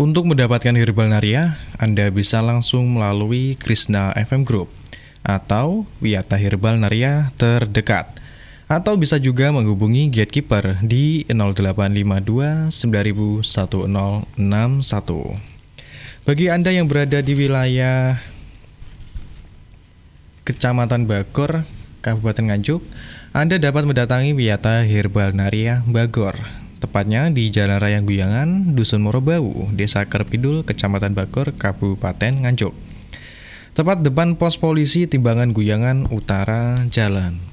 Untuk mendapatkan Herbal Naria, Anda bisa langsung melalui Krishna FM Group atau Wiyata Herbal Naria terdekat. Atau bisa juga menghubungi Gatekeeper di 0852 9000 1061. Bagi Anda yang berada di wilayah Kecamatan Bagor, Kabupaten Nganjuk, Anda dapat mendatangi Wiyata Herbal Naria Bagor. Tepatnya di Jalan Raya Guyangan, Dusun Morobau, Desa Kerpidul, Kecamatan Bagor, Kabupaten Nganjuk. Tepat depan pos polisi Timbangan Guyangan Utara Jalan.